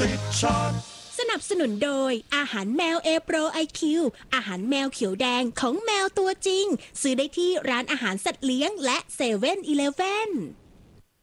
ติดชาร์ตสนับสนุนโดยอาหารแมว A Pro IQ อาหารแมวเขียวแดงของแมวตัวจริงซื้อได้ที่ร้านอาหารสัตว์เลี้ยงและ7-Eleven